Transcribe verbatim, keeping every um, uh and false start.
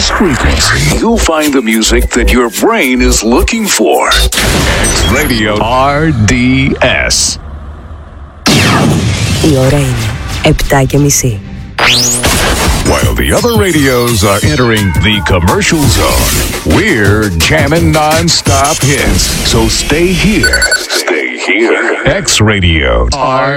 this frequency, you'll find the music that your brain is looking for. X Radio αρ ντι ες. Η ώρα είναι επτά και μισή. While the other radios are entering the commercial zone, we're jamming non-stop hits. So stay here. Stay here. X Radio R